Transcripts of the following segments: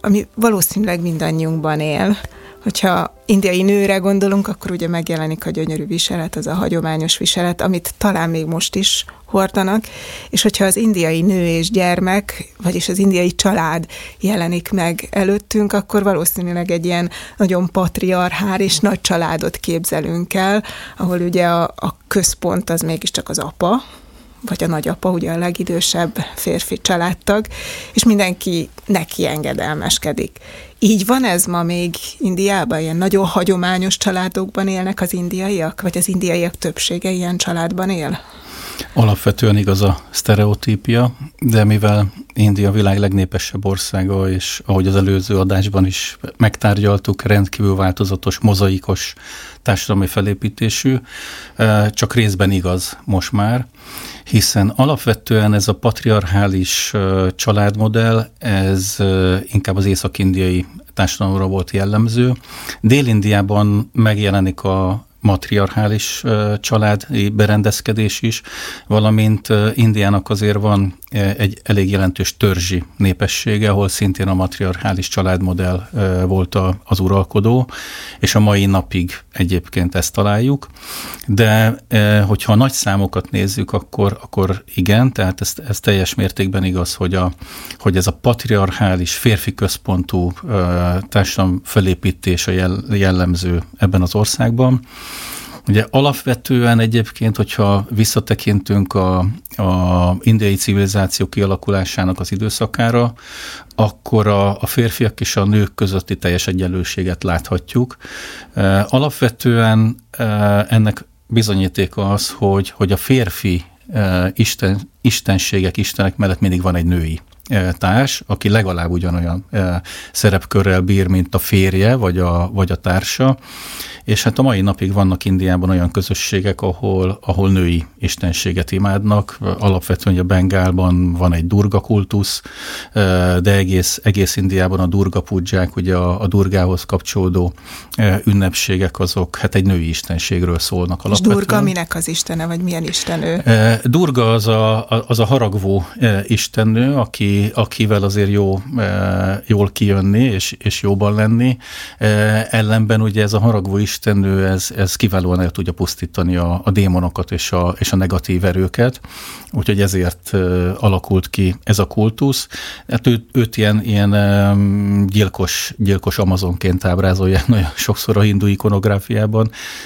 ami valószínűleg mindannyiunkban él. Hogyha indiai nőre gondolunk, akkor ugye megjelenik a gyönyörű viselet, az a hagyományos viselet, amit talán még most is hordanak, és hogyha az indiai nő és gyermek, vagyis az indiai család jelenik meg előttünk, akkor valószínűleg egy ilyen nagyon patriarchális nagy családot képzelünk el, ahol ugye a központ az mégiscsak az apa, vagy a nagyapa, ugye a legidősebb férfi családtag, és mindenki neki engedelmeskedik. Így van ez ma még Indiában? Ilyen nagyon hagyományos családokban élnek az indiaiak? Vagy az indiaiak többsége ilyen családban él? Alapvetően igaz a sztereotípia, de mivel India a világ legnépesebb országa, és ahogy az előző adásban is megtárgyaltuk, rendkívül változatos, mozaikos társadalmi felépítésű, csak részben igaz most már, hiszen alapvetően ez a patriarchális családmodell, ez inkább az észak-indiai társadalomra volt jellemző. Dél-Indiában megjelenik a matriarchális családi berendezkedés is, valamint Indiának azért van egy elég jelentős törzsi népessége, ahol szintén a matriarchális családmodell volt az uralkodó, és a mai napig egyébként ezt találjuk. De hogyha a nagy számokat nézzük, akkor igen, tehát ez teljes mértékben igaz, hogy ez a patriarchális, férfi központú társadalom felépítés a jellemző ebben az országban. Ugye alapvetően egyébként, hogyha visszatekintünk a indiai civilizáció kialakulásának az időszakára, akkor a férfiak és a nők közötti teljes egyenlőséget láthatjuk. Alapvetően ennek bizonyítéka az, hogy a férfi istenségek, istenek mellett mindig van egy női társ, aki legalább ugyanolyan szerepkörrel bír, mint a férje, vagy a társa. És hát a mai napig vannak Indiában olyan közösségek, ahol női istenséget imádnak. Alapvetően a Bengálban van egy Durga kultusz, de egész Indiában a Durga pudzsák, ugye a Durgához kapcsolódó ünnepségek, azok hát egy női istenségről szólnak alapvetően. És Durga minek az istene, vagy milyen istenő? Durga az a haragvó istennő, akivel azért jól kijönni, és jóban lenni. Ellenben ugye ez a haragvó istennő, ez kiválóan el tudja pusztítani a démonokat és a negatív erőket, úgyhogy ezért alakult ki ez a kultusz. Hát őt ilyen gyilkos amazonként ábrázolják nagyon sokszor a hindu ikonográfiában,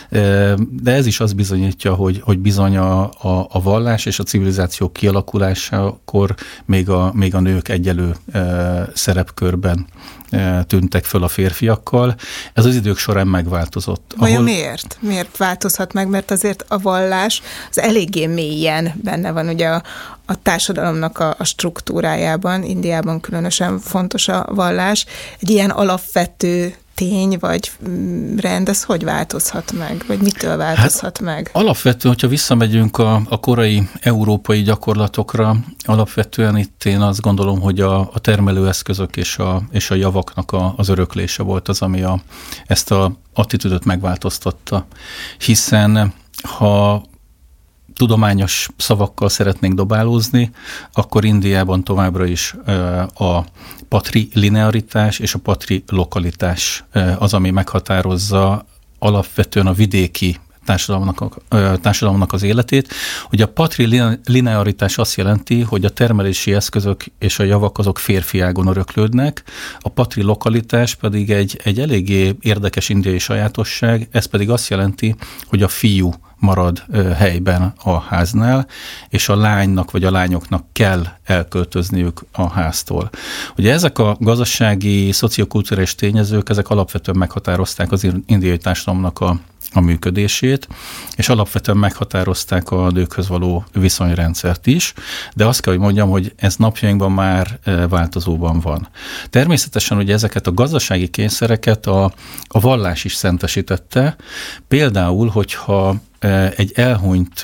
de ez is azt bizonyítja, hogy bizony a vallás és a civilizáció kialakulásakor még a nők egyelő szerepkörben tűntek föl a férfiakkal. Ez az idők során megváltozott. Vajon miért? Miért változhat meg? Mert azért a vallás az eléggé mélyen benne van ugye a társadalomnak a struktúrájában. Indiában különösen fontos a vallás. Egy ilyen alapvető tény vagy rend, ez hogy változhat meg? Vagy mitől változhat meg? Alapvetően, hogyha visszamegyünk a korai európai gyakorlatokra, alapvetően itt én azt gondolom, hogy a termelőeszközök és a javaknak az öröklése volt az, ami ezt az attitűdöt megváltoztatta. Hiszen ha tudományos szavakkal szeretnénk dobálózni, akkor Indiában továbbra is a patrilinearitás és a patrilokalitás az, ami meghatározza alapvetően a vidéki társadalomnak az életét. Ugye a patrilinearitás azt jelenti, hogy a termelési eszközök és a javak azok férfi ágon öröklődnek, a patrilokalitás pedig egy eléggé érdekes indiai sajátosság, ez pedig azt jelenti, hogy a fiú marad helyben a háznál, és a lánynak vagy a lányoknak kell elköltözniük a háztól. Ugye ezek a gazdasági, szociokulturális tényezők, ezek alapvetően meghatározták az indiai társadalomnak a működését, és alapvetően meghatározták a nőkhöz való viszonyrendszert is, de azt kell, hogy mondjam, hogy ez napjainkban már változóban van. Természetesen ugye ezeket a gazdasági kényszereket a vallás is szentesítette, például, hogyha egy elhunyt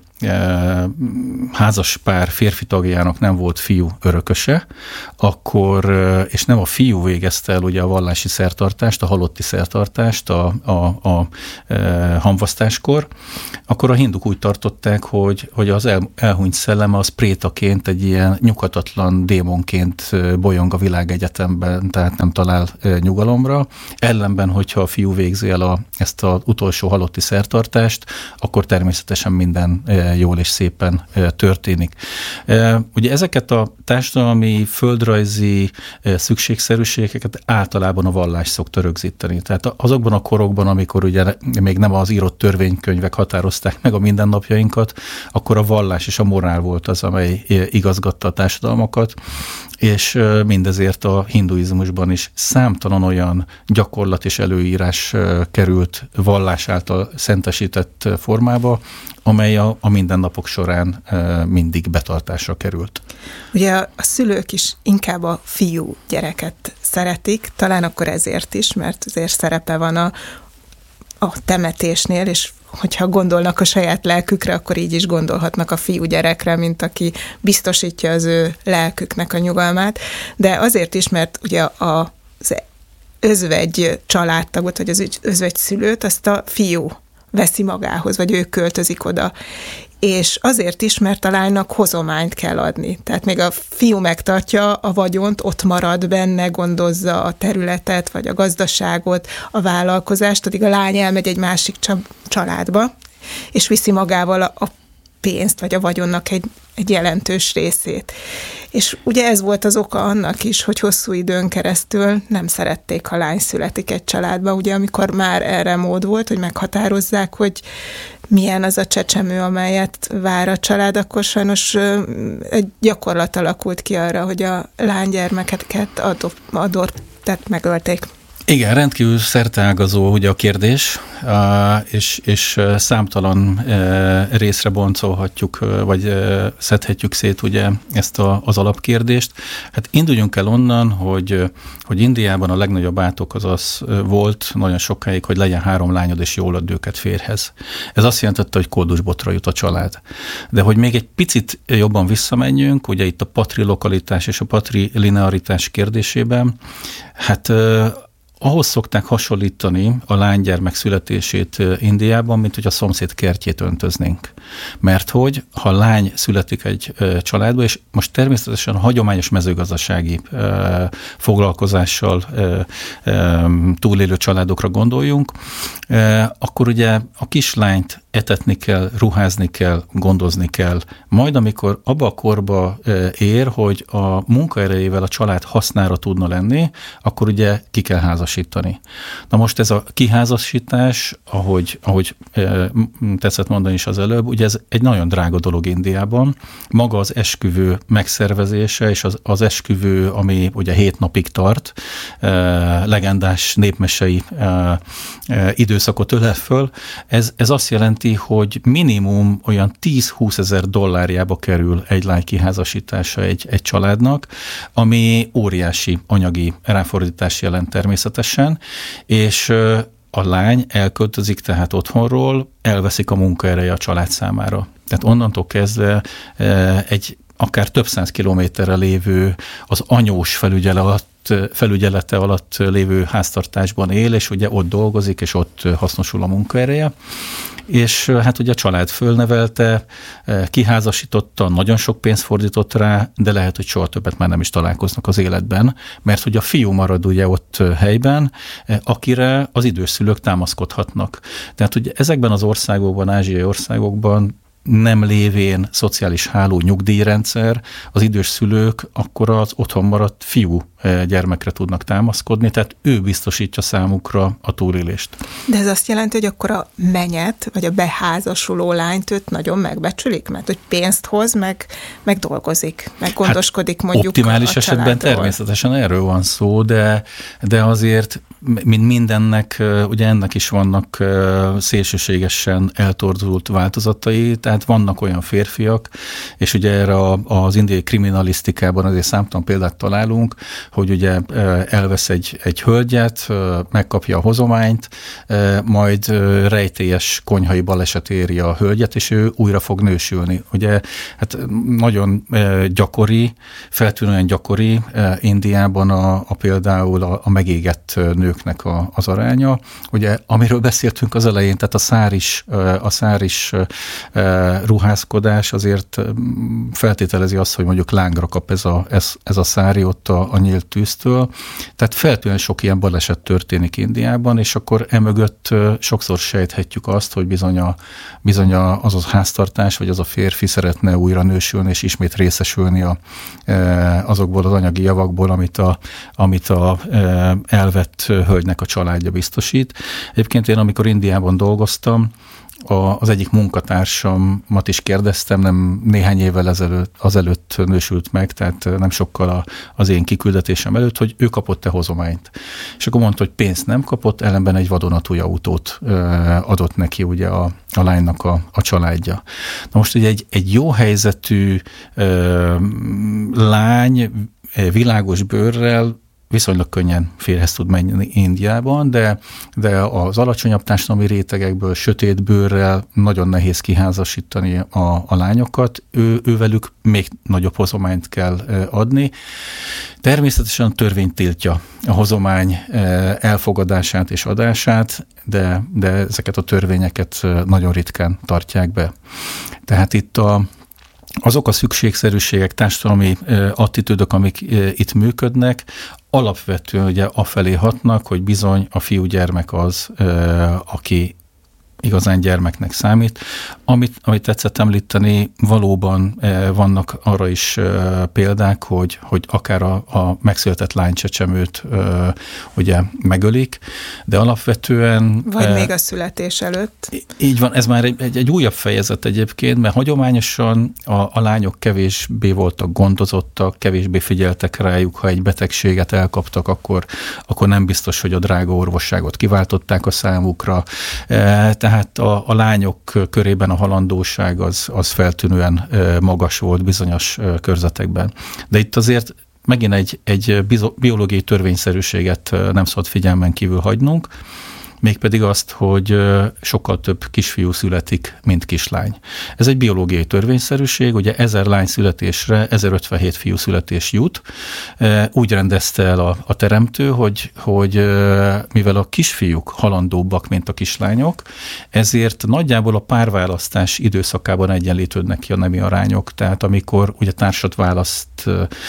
házas pár férfi tagjának nem volt fiú örököse, akkor, és nem a fiú végezte el ugye a vallási szertartást, a halotti szertartást a hamvasztáskor, akkor a hinduk úgy tartották, hogy az elhunyt szelleme az prétaként, egy ilyen nyughatatlan démonként bolyong a világegyetemben, tehát nem talál nyugalomra. Ellenben, hogyha a fiú végzi el ezt az utolsó halotti szertartást, akkor természetesen minden jól és szépen történik. Ugye ezeket a társadalmi, földrajzi szükségszerűségeket általában a vallás szokta rögzíteni. Tehát azokban a korokban, amikor ugye még nem az írott törvénykönyvek határozták meg a mindennapjainkat, akkor a vallás és a morál volt az, amely igazgatta a társadalmakat, és mindezért a hinduizmusban is számtalan olyan gyakorlat és előírás került vallás által szentesített formába, amely a mindennapok során mindig betartásra került. Ugye a szülők is inkább a fiú gyereket szeretik, talán akkor ezért is, mert azért szerepe van a temetésnél, és hogyha gondolnak a saját lelkükre, akkor így is gondolhatnak a fiú gyerekre, mint aki biztosítja az ő lelküknek a nyugalmát. De azért is, mert ugye az özvegy családtagot, vagy az özvegy szülőt, azt a fiú veszi magához, vagy ő költözik oda. És azért is, mert a lánynak hozományt kell adni. Tehát még a fiú megtartja a vagyont, ott marad benne, gondozza a területet, vagy a gazdaságot, a vállalkozást, addig a lány elmegy egy másik családba, és viszi magával a pénzt, vagy a vagyonnak egy jelentős részét. És ugye ez volt az oka annak is, hogy hosszú időn keresztül nem szerették, ha lány születik egy családba, ugye amikor már erre mód volt, hogy meghatározzák, hogy milyen az a csecsemő, amelyet vár a család, akkor sajnos egy gyakorlat alakult ki arra, hogy a lánygyermekeket tehát megölték. Igen, rendkívül szerteágazó ugye a kérdés, és számtalan részre boncolhatjuk, vagy szedhetjük szét ugye ezt az alapkérdést. Hát induljunk el onnan, hogy Indiában a legnagyobb átok az volt nagyon sokáig, hogy legyen 3 lányod, és jól add őket férjhez. Ez azt jelentette, hogy kódusbotra jut a család. De hogy még egy picit jobban visszamenjünk, ugye itt a patrilokalitás és a patrilinearitás kérdésében, hát ahhoz szokták hasonlítani a lánygyermek születését Indiában, mint hogy a szomszéd kertjét öntöznénk. Mert hogy, ha lány születik egy családba, és most természetesen a hagyományos mezőgazdasági foglalkozással túlélő családokra gondoljunk, akkor ugye a kislányt etetni kell, ruházni kell, gondozni kell. Majd amikor abba a korba ér, hogy a munkaerejével a család hasznára tudna lenni, akkor ugye ki kell házasítani. Na most ez a kiházasítás, ahogy tetszett mondani is az előbb, ugye ez egy nagyon drága dolog Indiában. Maga az esküvő megszervezése, és az esküvő, ami ugye 7 napig tart, legendás népmesei időszakot ölel föl, ez azt jelenti, hogy minimum olyan 10-20 ezer dollárjába kerül egy lány kiházasítása egy családnak, ami óriási anyagi ráfordítás jelent természetesen, és a lány elköltözik tehát otthonról, elveszik a munkaereje a család számára. Tehát onnantól kezdve egy akár több 100 kilométerre lévő, az anyós felügyelete alatt lévő háztartásban él, és ugye ott dolgozik, és ott hasznosul a munkaereje. És hát ugye a család fölnevelte, kiházasította, nagyon sok pénzt fordított rá, de lehet, hogy soha többet már nem is találkoznak az életben, mert ugye a fiú marad ugye ott helyben, akire az idős szülők támaszkodhatnak. Tehát ugye ezekben az országokban, ázsiai országokban nem lévén szociális háló nyugdíjrendszer, az idős szülők akkor az otthon maradt fiú gyermekre tudnak támaszkodni, tehát ő biztosítja számukra a túlélést. De ez azt jelenti, hogy akkor a menyet, vagy a beházasuló lányt őt nagyon megbecsülik, mert hogy pénzt hoz, meg dolgozik, meg gondoskodik mondjuk optimális a esetben családról. természetesen erről van szó, de azért mint mindennek, ugye ennek is vannak szélsőségesen eltorzult változatai, tehát vannak olyan férfiak, és ugye erre az indiai kriminalisztikában azért számtalan példát találunk, hogy ugye elvesz egy hölgyet, megkapja a hozományt, majd rejtélyes konyhai baleset éri a hölgyet, és ő újra fog nősülni. Ugye hát nagyon gyakori, feltűnően gyakori Indiában például a megégett nőknek az aránya. Ugye, amiről beszéltünk az elején, tehát a száris ruházkodás azért feltételezi azt, hogy mondjuk lángra kap ez a szári ott a nyílt tűztől. Tehát feltűnően sok ilyen baleset történik Indiában, és akkor emögött sokszor sejthetjük azt, hogy bizony az a háztartás, vagy az a férfi szeretne újra nősülni, és ismét részesülni azokból az anyagi javakból, amit a elvett hölgynek a családja biztosít. Egyébként én, amikor Indiában dolgoztam, az egyik munkatársamat is kérdeztem, nem néhány évvel azelőtt nősült meg, tehát nem sokkal az én kiküldetésem előtt, hogy ő kapott-e hozományt. És akkor mondta, hogy pénzt nem kapott, ellenben egy vadonatúj autót adott neki ugye a lánynak a családja. Na most ugye egy jó helyzetű lány világos bőrrel viszonylag könnyen férhez tud menni Indiában, de az alacsonyabb társadalmi rétegekből, sötét bőrrel nagyon nehéz kiházasítani a lányokat. Ővelük még nagyobb hozományt kell adni. Természetesen a törvény tiltja a hozomány elfogadását és adását, de ezeket a törvényeket nagyon ritkán tartják be. Tehát itt azok a szükségszerűségek, társadalmi attitűdök, amik itt működnek, alapvetően ugye afelé hatnak, hogy bizony a fiúgyermek az, aki igazán gyermeknek számít. Amit tetszett említeni, valóban vannak arra is példák, hogy akár a megszületett lánycsecsemőt ugye megölik, de alapvetően... Vagy még a születés előtt. Így van, ez már egy újabb fejezet egyébként, mert hagyományosan a lányok kevésbé voltak gondozottak, kevésbé figyeltek rájuk, ha egy betegséget elkaptak, akkor nem biztos, hogy a drága orvosságot kiváltották a számukra. Tehát a lányok körében a halandóság az feltűnően magas volt bizonyos körzetekben. De itt azért megint egy biológiai törvényszerűséget nem szabad figyelmen kívül hagynunk, mégpedig azt, hogy sokkal több kisfiú születik, mint kislány. Ez egy biológiai törvényszerűség, ugye 1000 lány születésre 1057 fiú születés jut. Úgy rendezte el a teremtő, hogy mivel a kisfiúk halandóbbak, mint a kislányok, ezért nagyjából a párválasztás időszakában egyenlítődnek ki a nemi arányok. Tehát amikor ugye társat választ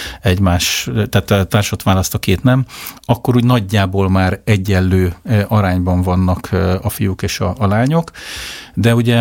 társat választ a két nem, akkor úgy nagyjából már egyenlő arányban vannak a fiúk és a lányok, de ugye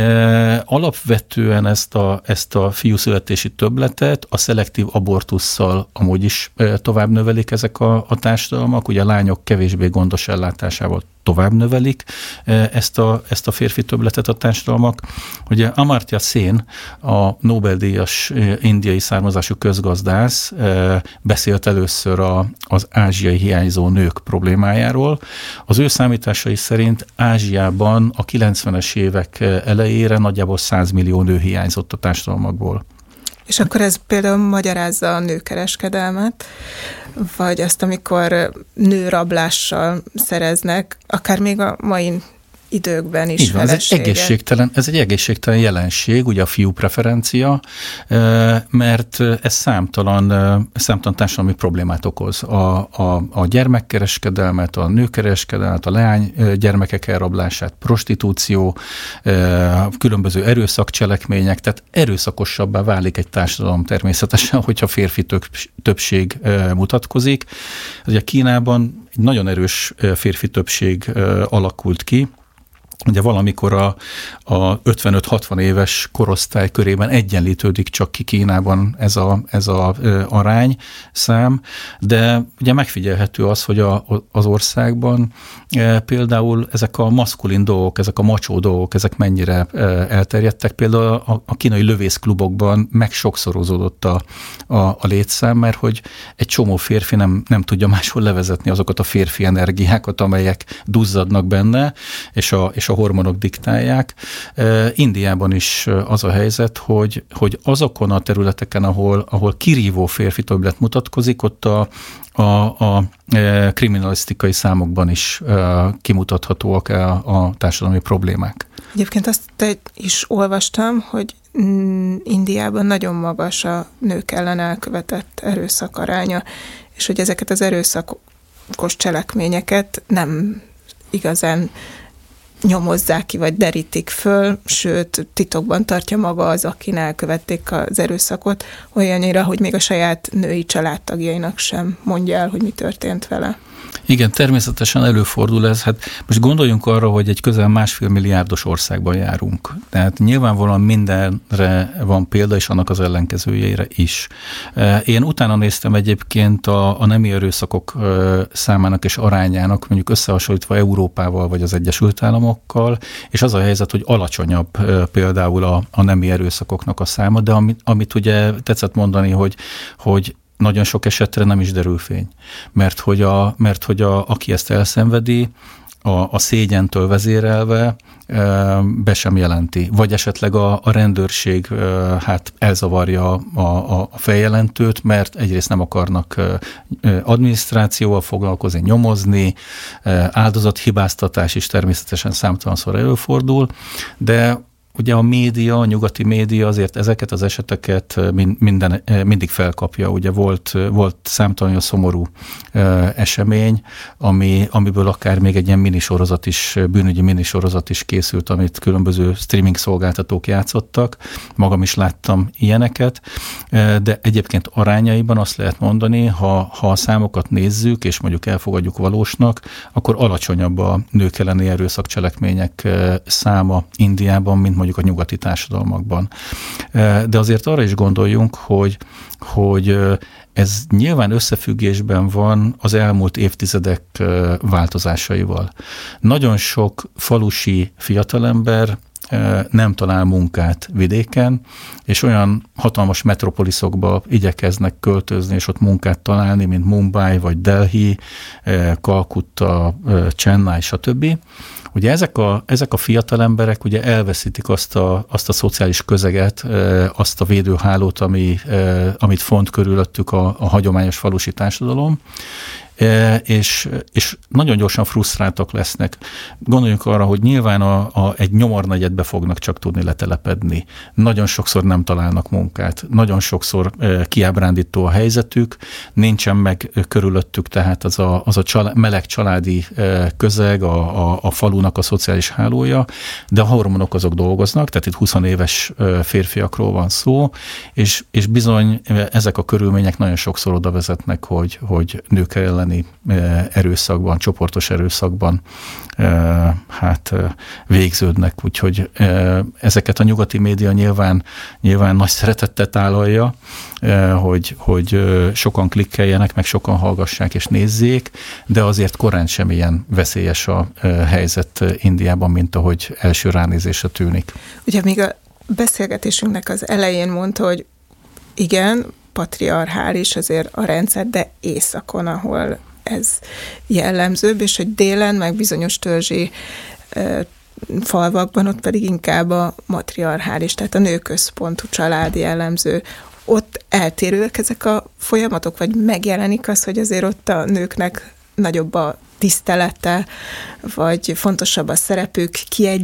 alapvetően ezt a fiúszületési többletet a szelektív abortusszal amúgy is tovább növelik ezek a társadalmak, ugye a lányok kevésbé gondos ellátásával tovább növelik ezt a férfi többletet a társadalmak. Ugye Amartya Sen, a Nobel-díjas indiai származású közgazdász beszélt először az ázsiai hiányzó nők problémájáról. Az ő számításai szerint Ázsiában a 90-es évek elejére nagyjából 100 millió nő hiányzott a társadalmakból. És akkor ez például magyarázza a nőkereskedelmet, vagy azt, amikor nőrablással szereznek, akár még a mai időkben is feleséget. Ez egy egészségtelen jelenség, ugye a fiú preferencia, mert ez számtalan társadalmi problémát okoz. A gyermekkereskedelmet, a nőkereskedelmet, a leány gyermekek elrablását, prostitúció, különböző erőszakcselekmények, tehát erőszakosabbá válik egy társadalom természetesen, hogyha férfi többség mutatkozik. Ugye Kínában egy nagyon erős férfi többség alakult ki, Ugye valamikor a 55-60 éves korosztály körében egyenlítődik csak ki Kínában ez a arányszám, de ugye megfigyelhető az, hogy az országban például ezek a maszkulin dolgok, ezek a macsó dolgok, ezek mennyire elterjedtek. Például a kínai lövészklubokban megsokszorozódott a létszám, mert hogy egy csomó férfi nem tudja máshol levezetni azokat a férfi energiákat, amelyek duzzadnak benne, és a hormonok diktálják. Indiában is az a helyzet, hogy azokon a területeken, ahol kirívó férfi többlet mutatkozik, ott a kriminalisztikai számokban is kimutathatóak a társadalmi problémák. Egyébként azt is olvastam, hogy Indiában nagyon magas a nők ellen elkövetett erőszak aránya, és hogy ezeket az erőszakos cselekményeket nem igazán nyomozzák ki, vagy derítik föl, sőt, titokban tartja maga az, akin elkövették az erőszakot, olyannyira, hogy még a saját női családtagjainak sem mondja el, hogy mi történt vele. Igen, természetesen előfordul ez. Hát most gondoljunk arra, hogy egy közel 1,5 milliárdos országban járunk. Tehát nyilvánvalóan mindenre van példa, és annak az ellenkezőjére is. Én utána néztem egyébként a nemi erőszakok számának és arányának, mondjuk összehasonlítva Európával vagy az Egyesült Államokkal, és az a helyzet, hogy alacsonyabb például a nemi erőszakoknak a száma, de amit ugye tetszett mondani, hogy nagyon sok esetre nem is derül fény. Mert hogy aki ezt elszenvedi, a szégyentől vezérelve be sem jelenti. Vagy esetleg a rendőrség elzavarja a feljelentőt, mert egyrészt nem akarnak adminisztrációval foglalkozni, nyomozni, áldozathibáztatás is természetesen számtalanszor előfordul, de ugye a média, a nyugati média azért ezeket az eseteket mindig felkapja. Ugye volt számtalan szomorú esemény, amiből akár még egy ilyen minisorozat is, bűnügyi minisorozat is készült, amit különböző streaming szolgáltatók játszottak. Magam is láttam ilyeneket, de egyébként arányaiban azt lehet mondani, ha a számokat nézzük, és mondjuk elfogadjuk valósnak, akkor alacsonyabb a nők elleni erőszakcselekmények száma Indiában, mint mondjuk a nyugati társadalmakban. De azért arra is gondoljunk, hogy ez nyilván összefüggésben van az elmúlt évtizedek változásaival. Nagyon sok falusi fiatalember nem talál munkát vidéken, és olyan hatalmas metropoliszokba igyekeznek költözni, és ott munkát találni, mint Mumbai, vagy Delhi, Kalkutta, Chennai, stb. Ugye ezek a fiatal emberek ugye elveszítik azt a szociális közeget, azt a védőhálót, amit font körülöttük a hagyományos falusi társadalom, és nagyon gyorsan frusztráltak lesznek. Gondoljunk arra, hogy nyilván egy nyomornegyedbe fognak csak tudni letelepedni. Nagyon sokszor nem találnak munkát, nagyon sokszor kiábrándító a helyzetük, nincsen meg körülöttük tehát az a meleg családi közeg, a falunak a szociális hálója, de a hormonok azok dolgoznak, tehát itt 20 éves férfiakról van szó, és bizony ezek a körülmények nagyon sokszor oda vezetnek, hogy nők elleni erőszakban, csoportos erőszakban végződnek. Úgyhogy ezeket a nyugati média nyilván nagy szeretettel tálalja, hogy sokan klikkeljenek, meg sokan hallgassák és nézzék, de azért korán sem ilyen veszélyes a helyzet Indiában, mint ahogy első ránézésre tűnik. Ugye még a beszélgetésünknek az elején mondta, hogy igen, patriarchális azért a rendszer, de északon, ahol ez jellemzőbb, és hogy délen, meg bizonyos törzsi falvakban, ott pedig inkább a matriarchális, tehát a nőközpontú család jellemző. Ott eltérőek ezek a folyamatok, vagy megjelenik az, hogy azért ott a nőknek nagyobb a tisztelete, vagy fontosabb a szerepük,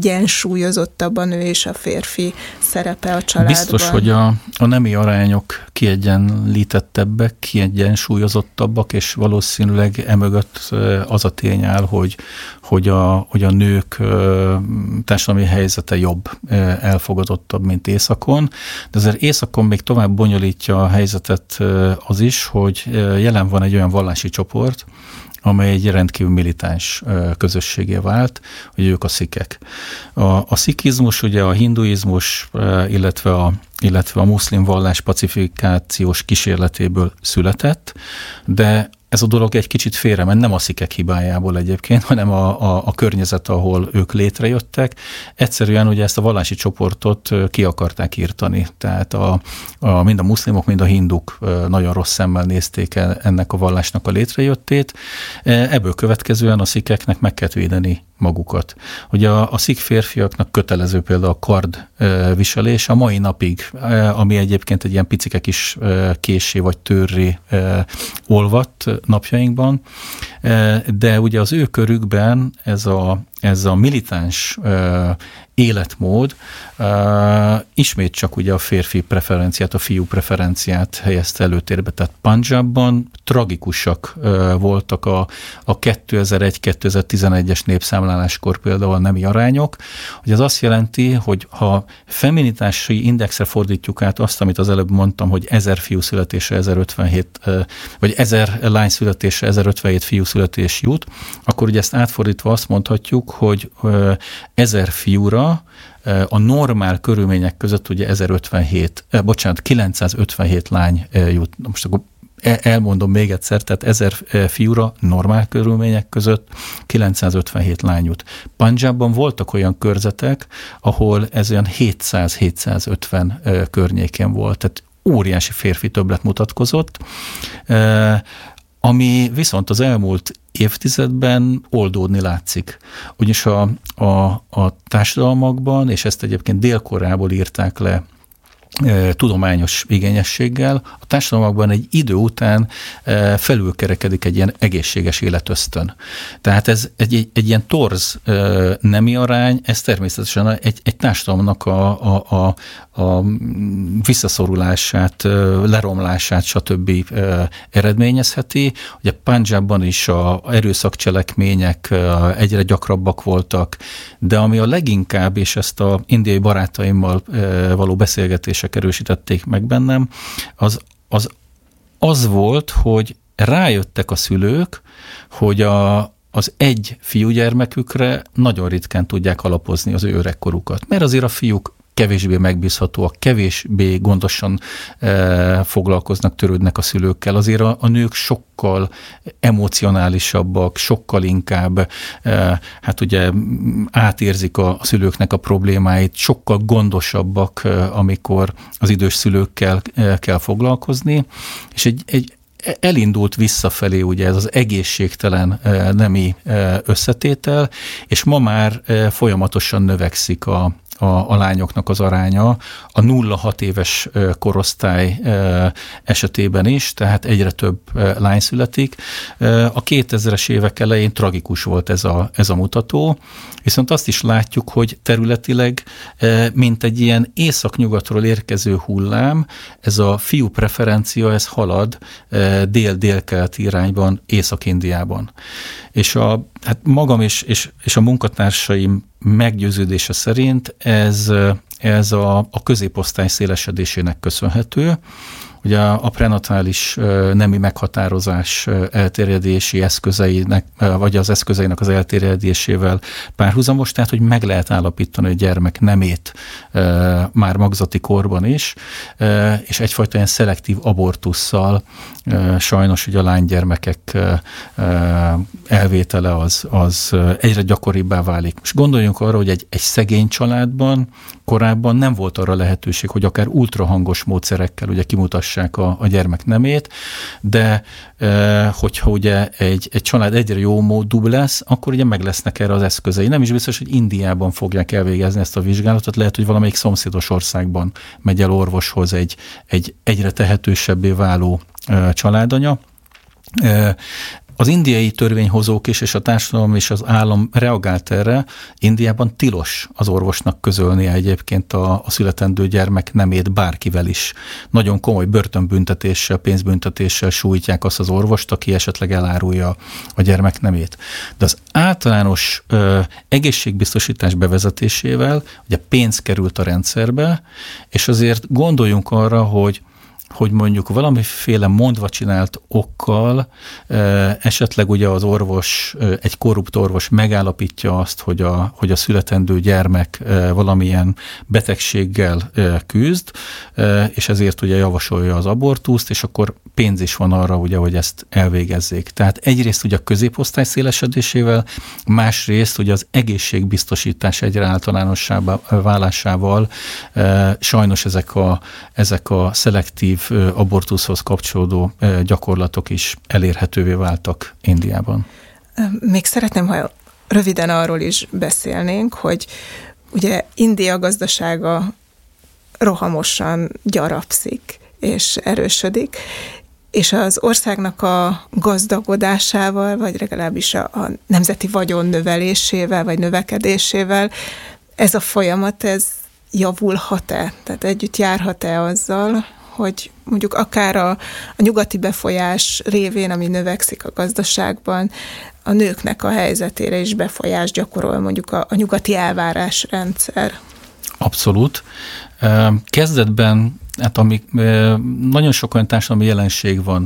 kiegyensúlyozottabb a nő és a férfi szerepe a családban? Biztos, hogy a nemi arányok kiegyenlítettebbek, kiegyensúlyozottabbak, és valószínűleg emögött az a tény áll, hogy a nők társadalmi helyzete jobb, elfogadottabb, mint északon. De azért északon még tovább bonyolítja a helyzetet az is, hogy jelen van egy olyan vallási csoport, amely egy rendkívül militáns közösségé vált, hogy ők a szikek. A szikizmus, ugye a hinduizmus, illetve a muszlim vallás pacifikációs kísérletéből született, de ez a dolog egy kicsit félrement, nem a szikek hibájából egyébként, hanem a környezet, ahol ők létrejöttek. Egyszerűen ugye ezt a vallási csoportot ki akarták írtani. Tehát mind a muszlimok, mind a hinduk nagyon rossz szemmel nézték ennek a vallásnak a létrejöttét. Ebből következően a szikeknek meg kellett védeni magukat. Ugye a szik férfiaknak kötelező például a kard viselés a mai napig, ami egyébként egy ilyen picike kis késé vagy törré olvadt napjainkban, de ugye az ő körükben ez a militáns életmód ismét csak ugye a férfi preferenciát, a fiú preferenciát helyezte előtérbe. Tehát Punjabban tragikusak voltak a 2001-2011-es népszámláláskor például a nemi arányok, hogy az azt jelenti, hogy ha feminitási indexre fordítjuk át azt, amit az előbb mondtam, hogy 1000 fiú születésre 1057, vagy 1000 lány születésre 1057 fiú születés jut, akkor ugye ezt átfordítva azt mondhatjuk, hogy 1000 fiúra a normál körülmények között ugye 957 lány jut. Most akkor elmondom még egyszer, tehát 1000 fiúra normál körülmények között 957 lány jut. Punjabban voltak olyan körzetek, ahol ez olyan 700-750 környéken volt, tehát óriási férfi többlet mutatkozott, ami viszont az elmúlt évtizedben oldódni látszik. Ugyanis a társadalmakban, és ezt egyébként Dél-Koreából írták le tudományos igényességgel, a társadalmakban egy idő után felülkerekedik egy ilyen egészséges életösztön. Tehát ez egy ilyen torz nemi arány, ez természetesen egy társadalomnak a visszaszorulását, leromlását, stb. Eredményezheti. Ugye Punjabban is az erőszakcselekmények egyre gyakrabbak voltak, de ami a leginkább, és ezt az indiai barátaimmal való beszélgetések erősítették meg bennem, az volt, hogy rájöttek a szülők, hogy az egy fiúgyermekükre nagyon ritkán tudják alapozni az ő öregkorukat. Mert azért a fiúk kevésbé megbízhatóak, kevésbé gondosan foglalkoznak, törődnek a szülőkkel. Azért a nők sokkal emocionálisabbak, sokkal inkább hát ugye átérzik a szülőknek a problémáit, sokkal gondosabbak, amikor az idős szülőkkel kell foglalkozni, és egy elindult visszafelé ugye ez az egészségtelen nemi összetétel, és ma már folyamatosan növekszik a lányoknak az aránya a 0-6 éves korosztály esetében is, tehát egyre több lány születik. A 2000-es évek elején tragikus volt ez a mutató, viszont azt is látjuk, hogy területileg, mint egy ilyen észak-nyugatról érkező hullám, ez a fiú preferencia, ez halad dél-dél-keleti irányban, Észak-Indiában. És hát magam és a munkatársaim meggyőződése szerint ez a középosztály szélesedésének köszönhető. Ugye a prenatális nemi meghatározás elterjedési eszközeinek, vagy az eszközeinek az elterjedésével párhuzamos, tehát hogy meg lehet állapítani a gyermek nemét már magzati korban is, és egyfajta ilyen szelektív abortusszal sajnos ugye a lánygyermekek elvétele az egyre gyakoribbá válik. Most gondoljunk arra, hogy egy szegény családban korábban nem volt arra lehetőség, hogy akár ultrahangos módszerekkel ugye kimutassák a gyermek nemét, de hogyha ugye egy család egyre jó módúbb lesz, akkor ugye meg lesznek erre az eszközei. Nem is biztos, hogy Indiában fogják elvégezni ezt a vizsgálatot, lehet, hogy valamelyik szomszédos országban megy el orvoshoz egy egyre tehetősebbé váló családanya. Az indiai törvényhozók is, és a társadalom és az állam reagált erre. Indiában tilos az orvosnak közölnie egyébként a születendő gyermek nemét bárkivel is. Nagyon komoly börtönbüntetéssel, pénzbüntetéssel sújtják azt az orvost, aki esetleg elárulja a gyermek nemét. De az általános egészségbiztosítás bevezetésével ugye pénz került a rendszerbe, és azért gondoljunk arra, hogy mondjuk valamiféle mondva csinált okkal esetleg ugye az orvos, egy korrupt orvos megállapítja azt, hogy a születendő gyermek valamilyen betegséggel küzd, és ezért ugye javasolja az abortuszt, és akkor pénz is van arra, ugye, hogy ezt elvégezzék. Tehát egyrészt ugye a középosztály szélesedésével, másrészt ugye az egészségbiztosítás egyre általánossá válásával sajnos ezek a szelektív abortuszhoz kapcsolódó gyakorlatok is elérhetővé váltak Indiában. Még szeretném, ha röviden arról is beszélnénk, hogy ugye India gazdasága rohamosan gyarapszik és erősödik, és az országnak a gazdagodásával, vagy legalábbis a nemzeti vagyon növelésével, vagy növekedésével ez a folyamat, ez javulhat-e? Tehát együtt járhat-e azzal, hogy mondjuk akár a nyugati befolyás révén, ami növekszik a gazdaságban, a nőknek a helyzetére is befolyást gyakorol mondjuk a nyugati elvárásrendszer? Abszolút. Kezdetben nagyon sok olyan társadalmi jelenség van,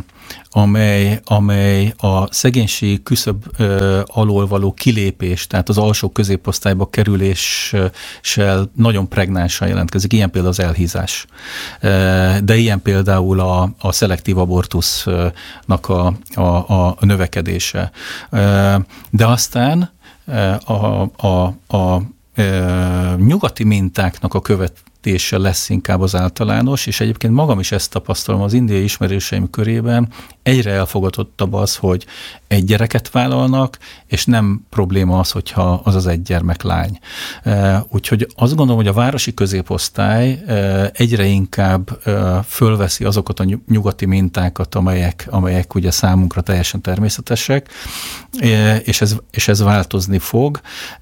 amely a szegénység küszöb alól való kilépés, tehát az alsó középosztályba kerüléssel nagyon pregnánsan jelentkezik. Ilyen például az elhízás. De ilyen például a szelektív abortusznak a növekedése. De aztán a nyugati mintáknak a követése lesz inkább az általános, és egyébként magam is ezt tapasztalom az indiai ismerőseim körében, egyre elfogadottabb az, hogy egy gyereket vállalnak, és nem probléma az, hogyha az egy gyermek lány. Úgyhogy azt gondolom, hogy a városi középosztály egyre inkább fölveszi azokat a nyugati mintákat, amelyek ugye számunkra teljesen természetesek, és ez változni fog.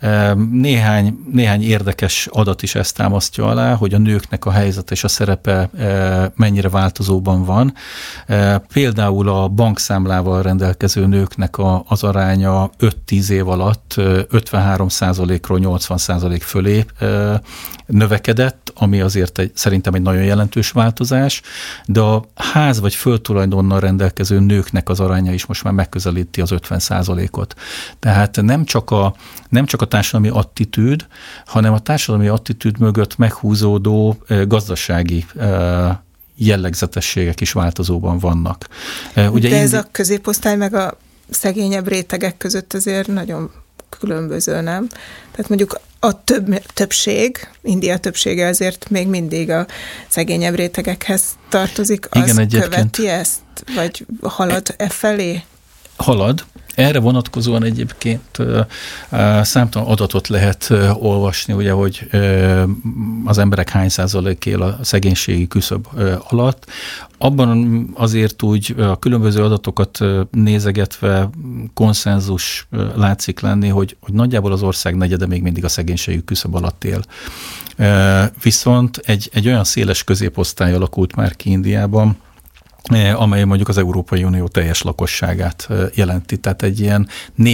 Néhány érdekes adat is ezt támasztja alá, hogy a nőknek a helyzet és a szerepe mennyire változóban van. Például a bankszámlával rendelkező nőknek az aránya 5-10 év alatt 53%-ról 80% fölé növekedett, ami azért szerintem egy nagyon jelentős változás, de a ház vagy földtulajdonnal rendelkező nőknek az aránya is most már megközelíti az 50%-ot. Tehát nem csak a társadalmi attitűd, hanem a társadalmi attitűd mögött meghúzódó gazdasági jellegzetességek is változóban vannak. Ugye de ez a középosztály meg a szegényebb rétegek között azért nagyon különböző, nem? Tehát mondjuk a többség, India többsége azért még mindig a szegényebb rétegekhez tartozik, az igen, követi ezt, vagy halad felé? Halad. Erre vonatkozóan egyébként számtalan adatot lehet olvasni, ugye, hogy az emberek hány százalék él a szegénységi küszöb alatt. Abban azért úgy a különböző adatokat nézegetve konszenzus látszik lenni, hogy nagyjából az ország negyede még mindig a szegénységi küszöb alatt él. Viszont egy olyan széles középosztály alakult már ki Indiában, amely mondjuk az Európai Unió teljes lakosságát jelenti. Tehát egy ilyen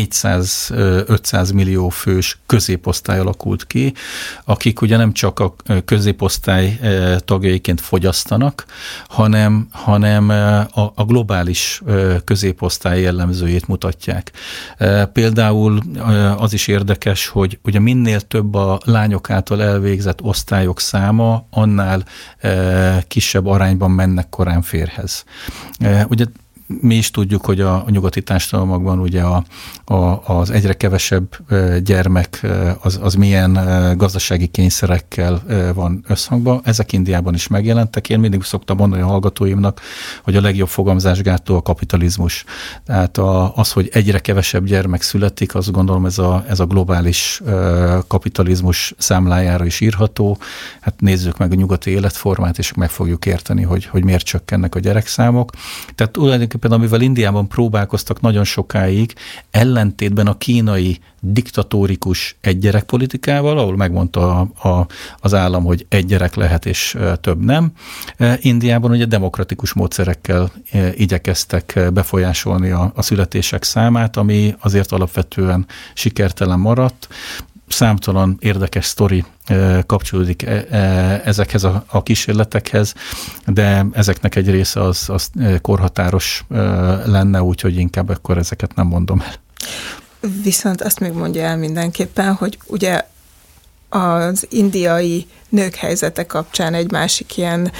400-500 millió fős középosztály alakult ki, akik ugye nem csak a középosztály tagjaiként fogyasztanak, hanem a globális középosztály jellemzőjét mutatják. Például az is érdekes, hogy ugye minél több a lányok által elvégzett osztályok száma, annál kisebb arányban mennek korán férjhez. Ugye mi is tudjuk, hogy a nyugati társadalmakban ugye az egyre kevesebb gyermek az milyen gazdasági kényszerekkel van összhangban. Ezek Indiában is megjelentek. Én mindig szoktam mondani a hallgatóimnak, hogy a legjobb fogamzásgátló a kapitalizmus. Tehát az, hogy egyre kevesebb gyermek születik, azt gondolom ez a globális kapitalizmus számlájára is írható. Hát nézzük meg a nyugati életformát, és meg fogjuk érteni, hogy miért csökkennek a gyerekszámok. Tehát tulajdonképpen tulajdonképpen amivel Indiában próbálkoztak nagyon sokáig, ellentétben a kínai diktatórikus egygyerekpolitikával, ahol megmondta az állam, hogy egy gyerek lehet és több nem. Indiában ugye demokratikus módszerekkel igyekeztek befolyásolni a születések számát, ami azért alapvetően sikertelen maradt. Számtalan érdekes sztori kapcsolódik ezekhez a kísérletekhez, de ezeknek egy része az korhatáros lenne, úgyhogy inkább akkor ezeket nem mondom el. Viszont azt még mondja el mindenképpen, hogy ugye az indiai nők helyzete kapcsán egy másik ilyen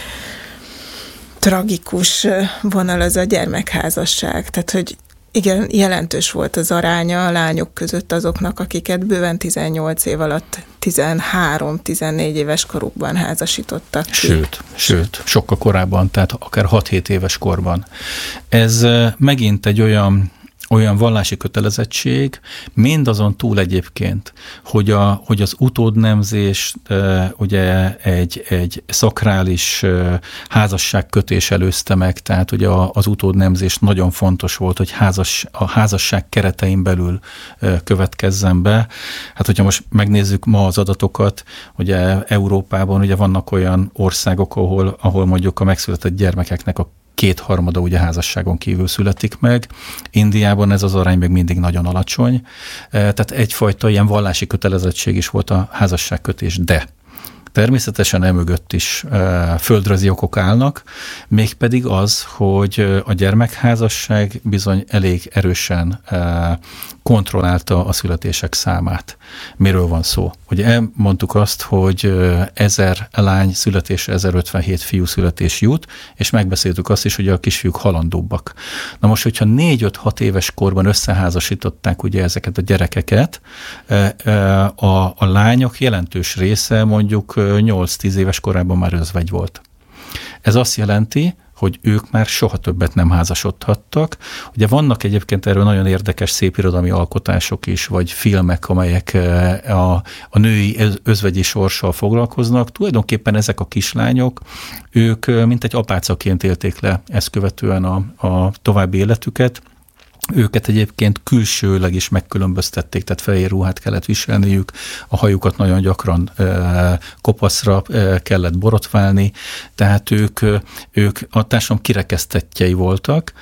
tragikus vonal az a gyermekházasság. Tehát, hogy igen, jelentős volt az aránya a lányok között azoknak, akiket bőven 18 év alatt 13-14 éves korukban házasítottak ki. Sőt, sokkal korábban, tehát akár 6-7 éves korban. Ez megint egy olyan vallási kötelezettség, mindazon túl egyébként, hogy az utódnemzés ugye egy szakrális házasságkötés előzte meg, tehát ugye az utódnemzés nagyon fontos volt, hogy a házasság keretein belül következzen be. Hát hogyha most megnézzük ma az adatokat, ugye Európában ugye vannak olyan országok, ahol mondjuk a megszületett gyermekeknek a 2/3 ugye házasságon kívül születik meg. Indiában ez az arány még mindig nagyon alacsony. Tehát egyfajta ilyen vallási kötelezettség is volt a házasságkötés, de természetesen emögött is földrajzi okok állnak, mégpedig az, hogy a gyermekházasság bizony elég erősen kontrollálta a születések számát. Miről van szó? Ugye mondtuk azt, hogy 1000 lány születésre 1057 fiú születés jut, és megbeszéltük azt is, hogy a kisfiúk halandóbbak. Na most, hogyha 4-5-6 éves korban összeházasították ugye ezeket a gyerekeket, a lányok jelentős része mondjuk 8-10 éves korában már özvegy volt. Ez azt jelenti, hogy ők már soha többet nem házasodhattak. Ugye vannak egyébként erről nagyon érdekes szépirodalmi alkotások is, vagy filmek, amelyek a női özvegyi sorssal foglalkoznak. Tulajdonképpen ezek a kislányok, ők mintegy apácaként élték le ezt követően a további életüket. Őket egyébként külsőleg is megkülönböztették, tehát fehér ruhát kellett viselniük, a hajukat nagyon gyakran kopaszra kellett borotválni, tehát ők a társadalom kirekesztettjei voltak.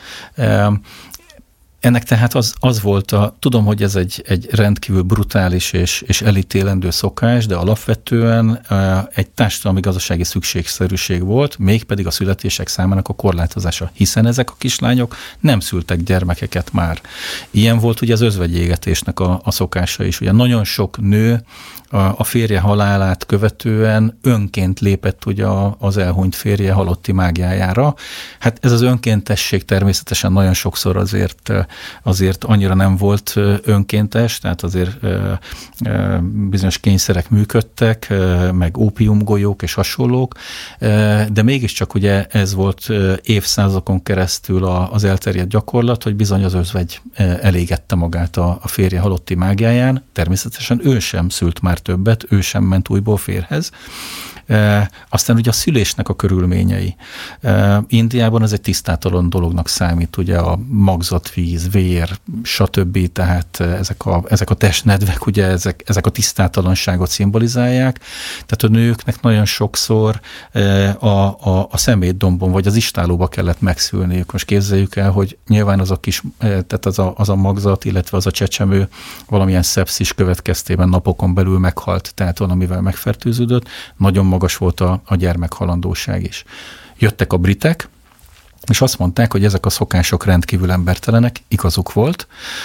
Ennek tehát az volt tudom, hogy ez egy rendkívül brutális és elítélendő szokás, de alapvetően egy társadalmi gazdasági szükségszerűség volt, mégpedig a születések számának a korlátozása, hiszen ezek a kislányok nem szültek gyermekeket már. Ilyen volt ugye az özvegyégetésnek a szokása is. Ugye nagyon sok nő a férje halálát követően önként lépett ugye az elhunyt férje halotti mágiájára. Hát ez az önkéntesség természetesen nagyon sokszor azért annyira nem volt önkéntes, tehát azért bizonyos kényszerek működtek, meg ópiumgolyók és hasonlók, de mégiscsak ugye ez volt évszázadokon keresztül az elterjedt gyakorlat, hogy bizony az özvegy elégette magát a férje halotti mágiáján, természetesen ő sem szült már többet, ő sem ment újból férhez. Aztán ugye a szülésnek a körülményei. Indiában ez egy tisztátalan dolognak számít, ugye a magzatvíz, vér, stb. Tehát ezek a testnedvek, ugye ezek a tisztátalanságot szimbolizálják. Tehát a nőknek nagyon sokszor a szemétdombon vagy az istálóba kellett megszülniük. Most képzeljük el, hogy nyilván tehát az a magzat, illetve az a csecsemő valamilyen szepszis következtében napokon belül meghalt, tehát valamivel megfertőződött. Nagyon magas volt a gyermekhalandóság is. Jöttek a britek, és azt mondták, hogy ezek a szokások rendkívül embertelenek, igazuk volt.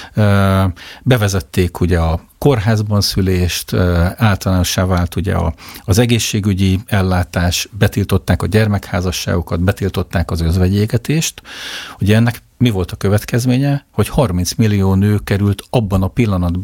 Bevezették ugye a kórházban szülést, általánossá vált ugye az egészségügyi ellátás, betiltották a gyermekházasságokat, betiltották az özvegyégetést. Ugye ennek mi volt a következménye? Hogy 30 millió nő került abban a pillanatban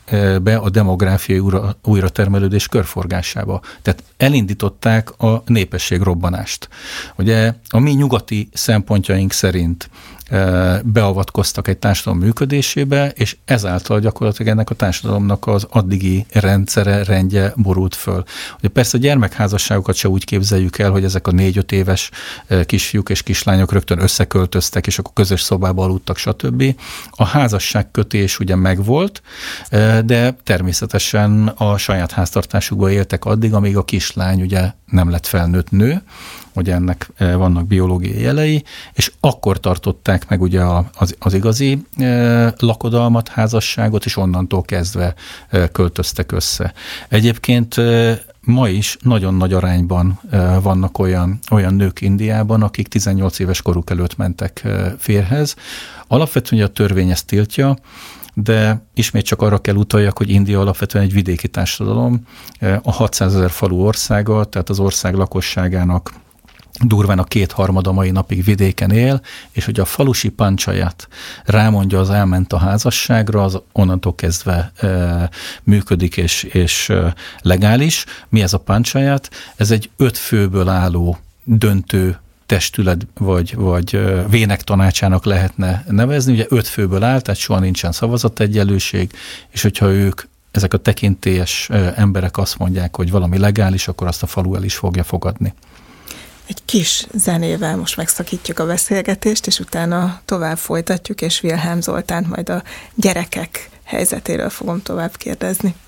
be a demográfiai újratermelődés körforgásába. Tehát elindították a népességrobbanást. Ugye a mi nyugati szempontjaink szerint beavatkoztak egy társadalom működésébe, és ezáltal gyakorlatilag ennek a társadalomnak az addigi rendje borult föl. Ugye persze a gyermekházasságokat se úgy képzeljük el, hogy ezek a 4-5 éves kisfiúk és kislányok rögtön összeköltöztek, és akkor közös szobába aludtak, stb. A házasságkötés ugye megvolt, de természetesen a saját háztartásukban éltek addig, amíg a kislány ugye nem lett felnőtt nő, hogy ennek vannak biológiai jelei, és akkor tartották meg ugye az igazi lakodalmat, házasságot, és onnantól kezdve költöztek össze. Egyébként ma is nagyon nagy arányban vannak olyan nők Indiában, akik 18 éves koruk előtt mentek férjhez. Alapvetően a törvény ezt tiltja, de ismét csak arra kell utaljak, hogy India alapvetően egy vidéki társadalom, a 600 000 falu országa, tehát az ország lakosságának durván a 2/3 mai napig vidéken él, és hogy a falusi pancsaját rámondja, az elment a házasságra, az onnantól kezdve működik és legális. Mi ez a pancsaját? Ez egy 5 főből álló döntő testület, vagy vének tanácsának lehetne nevezni. Ugye 5 főből áll, tehát soha nincsen szavazategyenlőség, és hogyha ezek a tekintélyes emberek azt mondják, hogy valami legális, akkor azt a falu el is fogja fogadni. Egy kis zenével most megszakítjuk a beszélgetést, és utána tovább folytatjuk, és Wilhelm Zoltánt majd a gyerekek helyzetéről fogom tovább kérdezni.